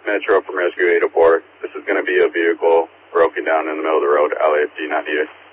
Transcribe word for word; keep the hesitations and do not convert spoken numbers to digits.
Metro from Rescue eight oh four. This is going to be a vehicle broken down in the middle of the road, L A F D ninety-eight.